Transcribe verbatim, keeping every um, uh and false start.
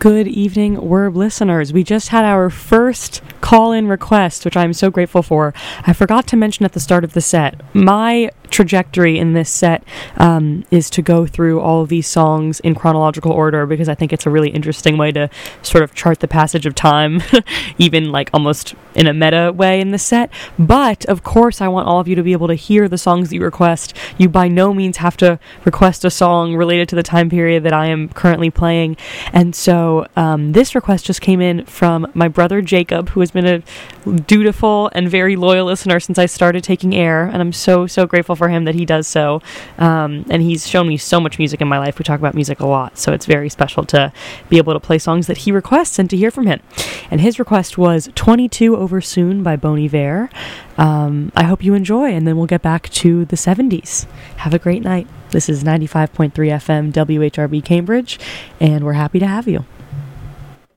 Good evening, Werb listeners. We just had our first call-in request, which I'm so grateful for. I forgot to mention at the start of the set, my trajectory in this set um, is to go through all of these songs in chronological order, because I think it's a really interesting way to sort of chart the passage of time, even like almost in a meta way in the set. But of course, I want all of you to be able to hear the songs that you request. You by no means have to request a song related to the time period that I am currently playing. And so um, this request just came in from my brother Jacob, who has been a dutiful and very loyal listener since I started taking air, and I'm so so grateful for him that he does so. Um, and he's shown me so much music in my life. We talk about music a lot, so it's very special to be able to play songs that he requests and to hear from him. And his request was twenty-two Over Soon by Bon Iver. Um, I hope you enjoy, and then we'll get back to the seventies. Have a great night. This is ninety-five point three F M W H R B Cambridge, and we're happy to have you.